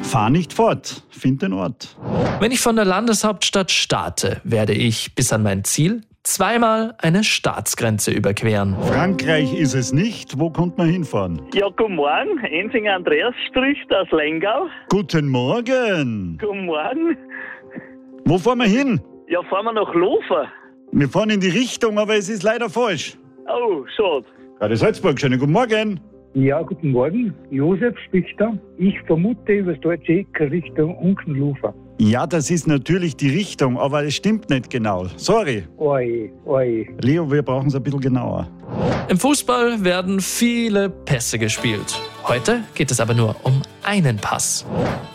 Fahr nicht fort, find den Ort. Wenn ich von der Landeshauptstadt starte, werde ich bis an mein Ziel zweimal eine Staatsgrenze überqueren. Frankreich ist es nicht. Wo kommt man hinfahren? Ja, guten Morgen. Ensinger Andreas spricht aus Lengau. Guten Morgen. Guten Morgen. Wo fahren wir hin? Ja, fahren wir nach Lofer. Wir fahren in die Richtung, aber es ist leider falsch. Oh, schade. Radio Salzburg, schönen guten Morgen. Ja, guten Morgen. Josef spricht da. Ich vermute über das deutsche Eck Richtung Unkenlofer. Ja, das ist natürlich die Richtung, aber es stimmt nicht genau. Sorry. Oi. Leo, wir brauchen es ein bisschen genauer. Im Fußball werden viele Pässe gespielt. Heute geht es aber nur um einen Pass.